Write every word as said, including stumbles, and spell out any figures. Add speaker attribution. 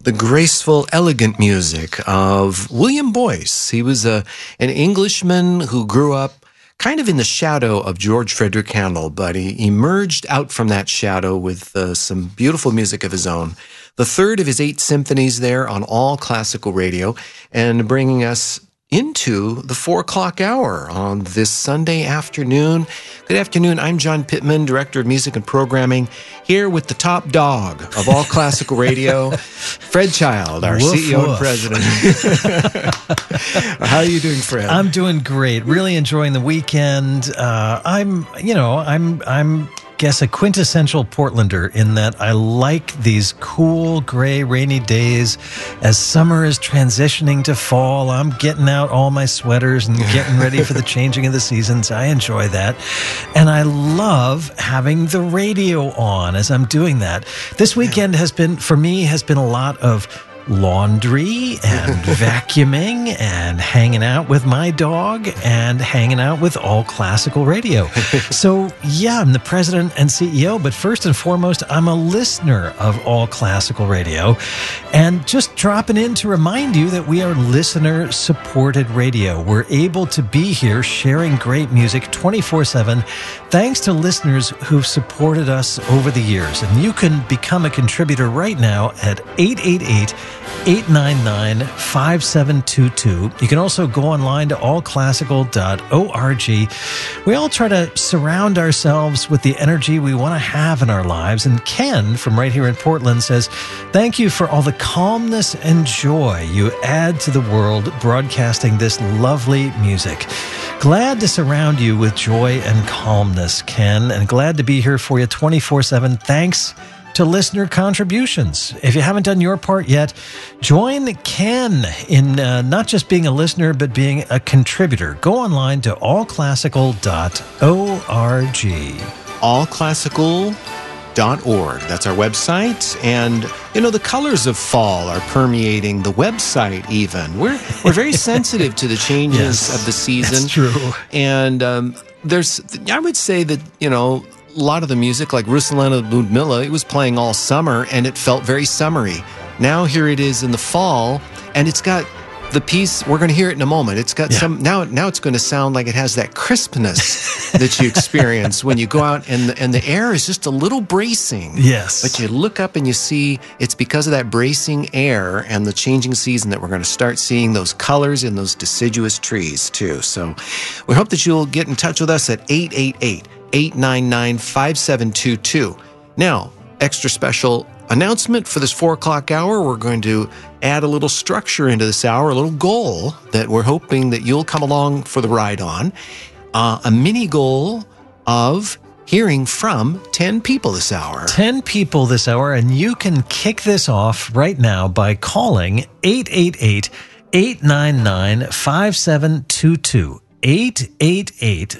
Speaker 1: the graceful, elegant music of William Boyce. He was a, an Englishman who grew up kind of in the shadow of George Frederick Handel, but he emerged out from that shadow with uh, some beautiful music of his own. The third of his eight symphonies there on All Classical Radio, and bringing us into the four o'clock hour on this Sunday afternoon. Good afternoon. I'm John Pittman, Director of Music and Programming, here with the top dog of All Classical Radio, Fred Child, our woof, C E O woof. and President. How are you doing, Fred?
Speaker 2: I'm doing great. Really enjoying the weekend. Uh, I'm, you know, I'm, I'm. guess a quintessential Portlander in that I like these cool, gray, rainy days. As summer is transitioning to fall, I'm getting out all my sweaters and getting ready for the changing of the seasons. I enjoy that. And I love having the radio on as I'm doing that. This weekend has been, for me, has been a lot of laundry and vacuuming and hanging out with my dog and hanging out with All Classical Radio. So yeah, I'm the president and C E O, but first and foremost, I'm a listener of All Classical Radio, and just dropping in to remind you that we are listener supported radio. We're able to be here sharing great music twenty-four seven thanks to listeners who've supported us over the years. And you can become a contributor right now at eight eight eight, eight nine nine, five seven two two. You can also go online to all classical dot org. We all try to surround ourselves with the energy we want to have in our lives. And Ken from right here in Portland says, thank you for all the calmness and joy you add to the world broadcasting this lovely music. Glad to surround you with joy and calmness, Ken, and glad to be here for you twenty-four seven. Thanks to listener contributions. If you haven't done your part yet, join Ken in uh, not just being a listener, but being a contributor. Go online to all classical dot org.
Speaker 1: all classical dot org. That's our website. And, you know, the colors of fall are permeating the website even. We're, we're very sensitive to the changes yes, of the season.
Speaker 2: That's true.
Speaker 1: And um, there's, I would say that, you know, a lot of the music, like Ruslan Ludmilla, it was playing all summer, and it felt very summery. Now here it is in the fall, and it's got the piece, we're going to hear it in a moment. It's got yeah. some, now Now it's going to sound like it has that crispness that you experience when you go out, and the, and the air is just a little bracing.
Speaker 2: Yes.
Speaker 1: But you look up and you see it's because of that bracing air and the changing season that we're going to start seeing those colors in those deciduous trees, too. So we hope that you'll get in touch with us at eight eight eight, eight nine nine, five seven two two. Now, extra special announcement for this four o'clock hour. We're going to add a little structure into this hour, a little goal that we're hoping that you'll come along for the ride on. Uh, a mini goal of hearing from ten people this hour.
Speaker 2: ten people this hour, and you can kick this off right now by calling eight eight eight, eight nine nine, five seven two two. eight eight eight,